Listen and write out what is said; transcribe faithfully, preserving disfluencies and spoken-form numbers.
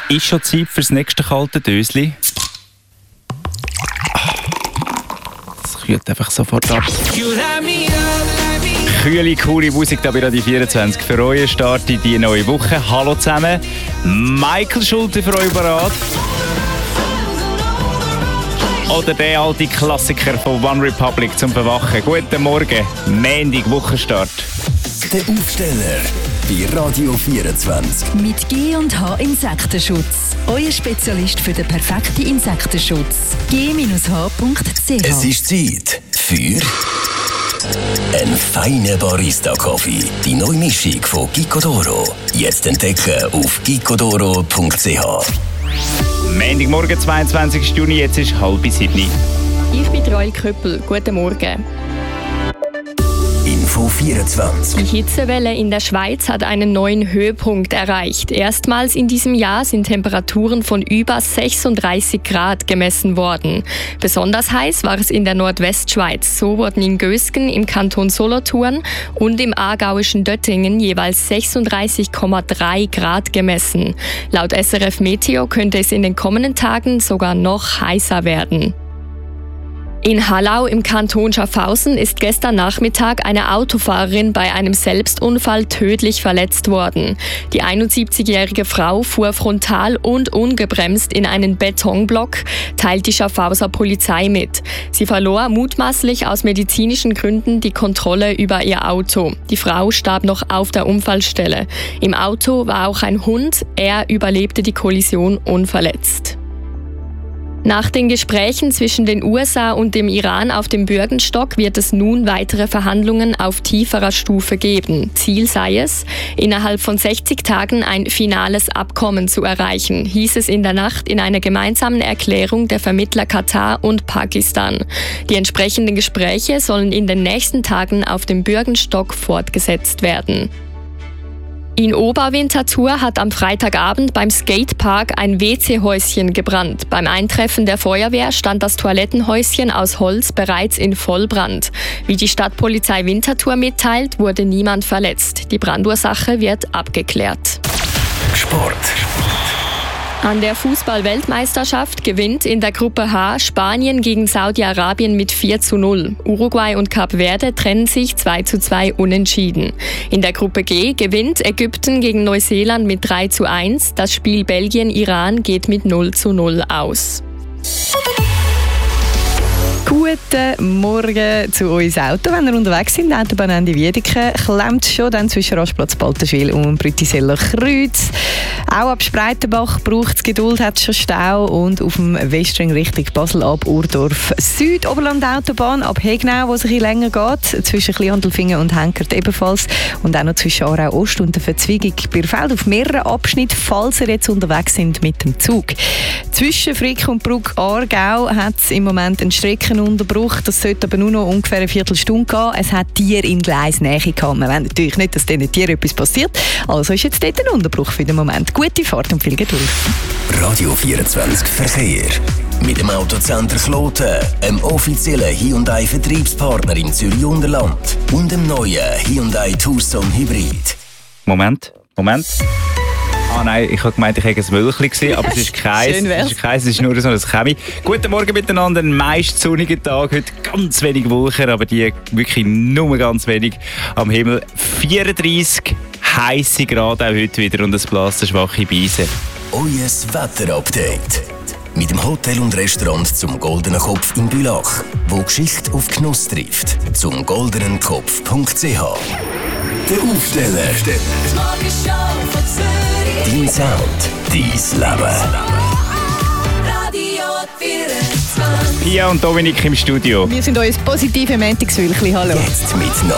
ist schon Zeit fürs nächste kalte Dösli. Das kühlt einfach sofort ab. Kühle, coole Musik da bei Radio vierundzwanzig. Für euch startet die neue Woche. Hallo zusammen. Michael Schulte für euch bereit. Oder der alte Klassiker von One Republic zum Verwachen. Guten Morgen, Montag, Wochenstart. Der Aufsteller bei Radio vierundzwanzig. Mit G und H Insektenschutz. Euer Spezialist für den perfekten Insektenschutz. G H punkt c h. Es ist Zeit für einen feinen Barista-Kaffee. Die neue Mischung von Gicodoro. Jetzt entdecken auf gicodoro punkt c h. Montagmorgen, zweiundzwanzigsten Juni, jetzt ist halb sieben. Ich bin Roel Köppel. Guten Morgen. Info vierundzwanzig. Die Hitzewelle in der Schweiz hat einen neuen Höhepunkt erreicht. Erstmals in diesem Jahr sind Temperaturen von über sechsunddreißig Grad gemessen worden. Besonders heiß war es in der Nordwestschweiz. So wurden in Gösgen im Kanton Solothurn und im aargauischen Döttingen jeweils sechsunddreißig Komma drei Grad gemessen. Laut S R F Meteo könnte es in den kommenden Tagen sogar noch heißer werden. In Hallau im Kanton Schaffhausen ist gestern Nachmittag eine Autofahrerin bei einem Selbstunfall tödlich verletzt worden. Die einundsiebzigjährige Frau fuhr frontal und ungebremst in einen Betonblock, teilt die Schaffhauser Polizei mit. Sie verlor mutmaßlich aus medizinischen Gründen die Kontrolle über ihr Auto. Die Frau starb noch auf der Unfallstelle. Im Auto war auch ein Hund, er überlebte die Kollision unverletzt. Nach den Gesprächen zwischen den U S A und dem Iran auf dem Bürgenstock wird es nun weitere Verhandlungen auf tieferer Stufe geben. Ziel sei es, innerhalb von sechzig Tagen ein finales Abkommen zu erreichen, hieß es in der Nacht in einer gemeinsamen Erklärung der Vermittler Katar und Pakistan. Die entsprechenden Gespräche sollen in den nächsten Tagen auf dem Bürgenstock fortgesetzt werden. In Oberwinterthur hat am Freitagabend beim Skatepark ein W C-Häuschen gebrannt. Beim Eintreffen der Feuerwehr stand das Toilettenhäuschen aus Holz bereits in Vollbrand. Wie die Stadtpolizei Winterthur mitteilt, wurde niemand verletzt. Die Brandursache wird abgeklärt. Sport. An der Fußball-Weltmeisterschaft gewinnt in der Gruppe H Spanien gegen Saudi-Arabien mit vier zu null. Uruguay und Kap Verde trennen sich zwei zu zwei unentschieden. In der Gruppe G gewinnt Ägypten gegen Neuseeland mit drei zu eins. Das Spiel Belgien-Iran geht mit null zu null aus. Guten Morgen zu uns Auto. Wenn ihr unterwegs sind, Autobahn Ende Wiedeke, klemmt schon dann zwischen Rastplatz Baltenschwil und Brütiseller Kreuz. Auch ab Spreitenbach braucht es Geduld, hat schon Stau. Und auf dem Westring Richtung Basel ab Urdorf Süd, Oberland-Autobahn ab Hegnau, wo es ein bisschen länger geht, zwischen Kleinhandelfingen und Henkert ebenfalls. Und auch noch zwischen Aarau Ost und der Verzweigung Bierfeld auf mehreren Abschnitten, falls ihr jetzt unterwegs sind mit dem Zug. Zwischen Frick und Brugg Aargau hat es im Moment einen Streckenunterbruch. Das sollte aber nur noch ungefähr eine Viertelstunde gehen. Es hat Tiere in Gleisnähe gehabt. Wir wollen natürlich nicht, dass diesen Tieren etwas passiert. Also ist jetzt dort ein Unterbruch für den Moment. Gute Fahrt und viel Geduld. Radio vierundzwanzig Verkehr. Mit dem Autocenter Kloten, einem offiziellen Hyundai-Vertriebspartner im Zürich-Unterland und dem neuen Hyundai Tucson Hybrid. Moment, Moment. Ah nein, ich habe gemeint, ich hätte ein Wölkchen gesehen, aber es ist keins. Es ist keins, es ist nur so ein Chemie. Guten Morgen miteinander, ein meist sonniger Tag. Heute ganz wenig Wolken, aber die wirklich nur ganz wenig am Himmel. vierunddreissig heisse Grad auch heute wieder und ein blasenschwache Beise. Euer Wetterupdate. Mit dem Hotel und Restaurant zum Goldenen Kopf in Bülach, wo Geschichte auf Genuss trifft. Zum goldenen kopf punkt c h. Der Aufsteller. Dein Sound, dein Leben. Radio vierundzwanzig. Pia und Dominik im Studio. Wir sind euer positive Montagswölkchen. Hallo. Jetzt mit noch